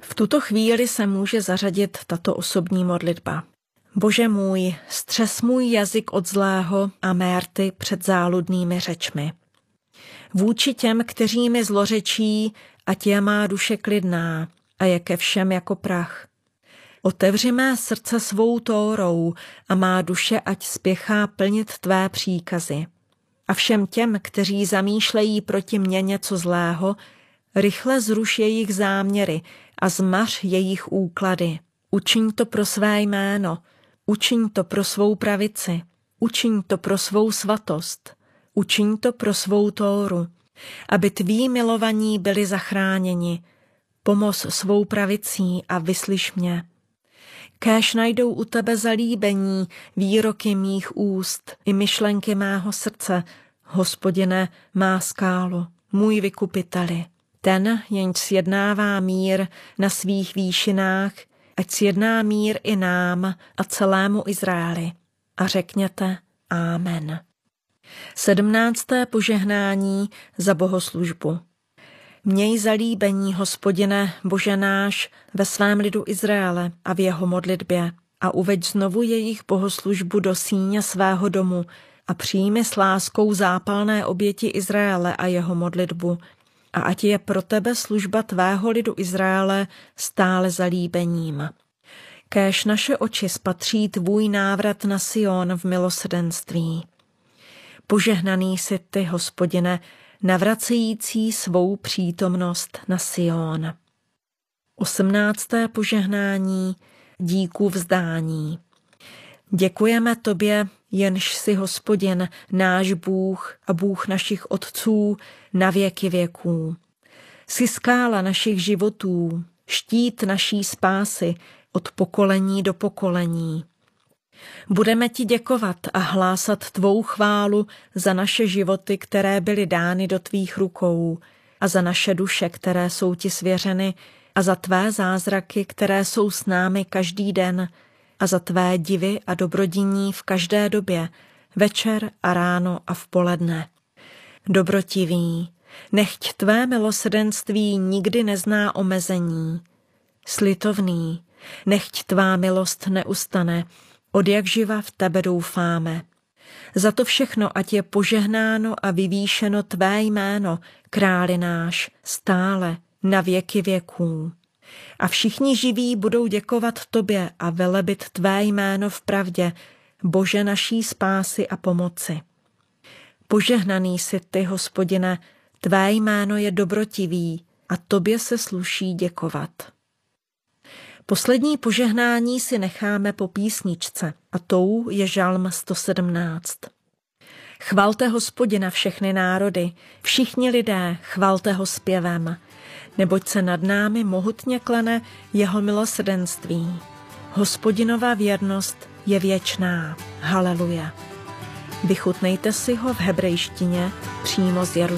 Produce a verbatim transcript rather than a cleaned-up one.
V tuto chvíli se může zařadit tato osobní modlitba. Bože můj, střes můj jazyk od zlého a mé rty před záludnými řečmi. Vůči těm, kteří mi zlořečí, ať je má duše klidná a je ke všem jako prach. Otevři mé srdce svou tórou a má duše ať spěchá plnit tvé příkazy. A všem těm, kteří zamýšlejí proti mně něco zlého, rychle zruš jejich záměry a zmař jejich úklady. Učiň to pro své jméno, učiň to pro svou pravici, učiň to pro svou svatost, učiň to pro svou tóru, aby tví milovaní byli zachráněni. Pomoz svou pravicí a vyslyš mě. Kéž najdou u tebe zalíbení výroky mých úst i myšlenky mého srdce, Hospodine, má skálu, můj vykupiteli. Ten, jenž sjednává mír na svých výšinách, ať sjedná mír i nám a celému Izraeli. A řekněte Amen. Sedmnácté požehnání za bohoslužbu. Měj zalíbení, Hospodine, Bože náš, ve svém lidu Izraele a v jeho modlitbě a uveď znovu jejich bohoslužbu do síně svého domu a přijmi s láskou zápalné oběti Izraele a jeho modlitbu a ať je pro tebe služba tvého lidu Izraele stále zalíbením. Kéž naše oči spatří tvůj návrat na Sion v milosrdenství. Požehnaný jsi ty, Hospodine, navracející svou přítomnost na Sion. Osmnácté požehnání, díku vzdání. Děkujeme tobě, jenž jsi Hospodin, náš Bůh a Bůh našich otců na věky věků. Jsi skála našich životů, štít naší spásy od pokolení do pokolení. Budeme ti děkovat a hlásat tvou chválu za naše životy, které byly dány do tvých rukou, a za naše duše, které jsou ti svěřeny, a za tvé zázraky, které jsou s námi každý den, a za tvé divy a dobrodiní v každé době, večer a ráno a v poledne. Dobrotivý, nechť tvé milosrdenství nikdy nezná omezení. Slitovný, nechť tvá milost neustane, odjakživa v tebe doufáme. Za to všechno ať je požehnáno a vyvýšeno tvé jméno, králi náš, stále, na věky věků. A všichni živí budou děkovat tobě a velebit tvé jméno v pravdě, Bože naší spásy a pomoci. Požehnaný jsi ty, Hospodine, tvé jméno je dobrotivý a tobě se sluší děkovat. Poslední požehnání si necháme po písničce a tou je žalm sto sedmnáct. Chvalte Hospodina všechny národy, všichni lidé, chvalte ho zpěvem, neboť se nad námi mohutně klene jeho milosrdenství. Hospodinova věrnost je věčná. Haleluja. Vychutnejte si ho v hebrejštině přímo z Jeruzaléma.